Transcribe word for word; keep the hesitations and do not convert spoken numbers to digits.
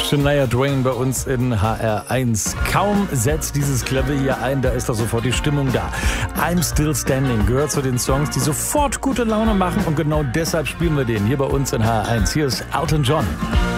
Shania Twain bei uns in H R eins. Kaum setzt dieses Klavier hier ein, da ist doch sofort die Stimmung da. I'm Still Standing gehört zu den Songs, die sofort gute Laune machen und genau deshalb spielen wir den hier bei uns in H R eins. Hier ist Elton John.